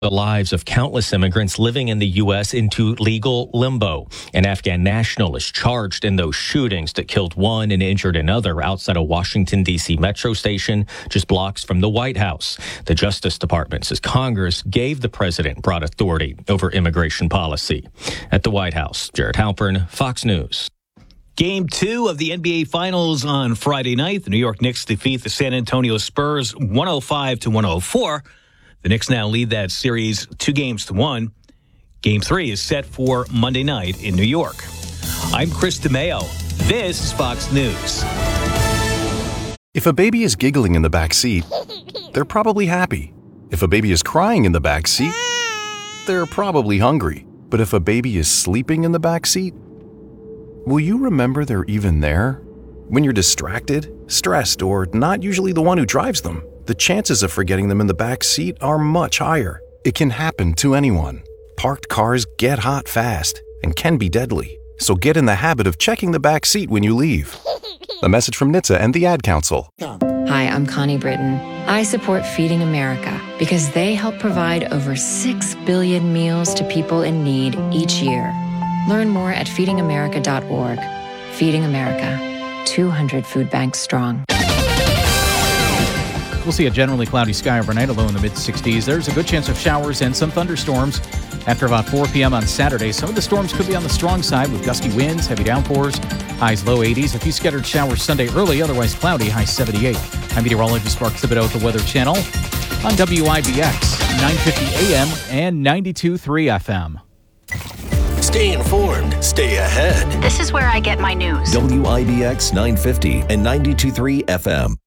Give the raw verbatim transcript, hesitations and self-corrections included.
the lives of countless immigrants living in the U S into legal limbo. An Afghan national is charged in those shootings that killed one and injured another outside a Washington, D C metro station just blocks from the White House. The Justice Department says Congress gave the president broad authority over immigration policy. At the White House, Jared Halpern, Fox News. Game two of the N B A Finals on Friday night. The New York Knicks defeat the San Antonio Spurs one oh five to one oh four. The Knicks now lead that series two games to one. Game three is set for Monday night in New York. I'm Chris DeMeo. This is Fox News. If a baby is giggling in the back seat, they're probably happy. If a baby is crying in the back seat, they're probably hungry. But if a baby is sleeping in the back seat, will you remember they're even there? When you're distracted, stressed, or not usually the one who drives them, the chances of forgetting them in the back seat are much higher. It can happen to anyone. Parked cars get hot fast and can be deadly. So get in the habit of checking the back seat when you leave. A message from N H T S A and the Ad Council. Hi, I'm Connie Britton. I support Feeding America because they help provide over six billion meals to people in need each year. Learn more at feeding america dot org. Feeding America, two hundred food banks strong. We'll see a generally cloudy sky overnight, a low in the mid-sixties. There's a good chance of showers and some thunderstorms after about four p.m. on Saturday. Some of the storms could be on the strong side with gusty winds, heavy downpours, highs low eighties. A few scattered showers Sunday early, otherwise cloudy, high seventy-eight. I'm meteorologist Mark Thibodeau at the Weather Channel on W I B X, nine fifty A M and ninety-two point three F M. Stay informed. Stay ahead. This is where I get my news. W I B X nine fifty and ninety-two point three F M.